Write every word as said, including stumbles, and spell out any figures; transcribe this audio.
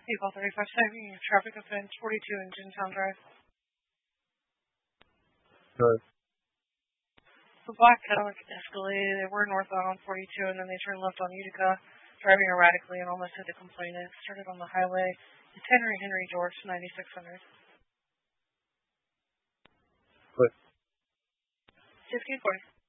Eagle thirty-five seventy, traffic offense forty-two in Gintown Drive. Good. The black Cadillac Escalade, they were northbound on forty-two and then they turned left on Utica, driving erratically and almost hit the complainant. Started on the highway. It's Henry Henry George, ninety-six hundred. Good. fifteen forty.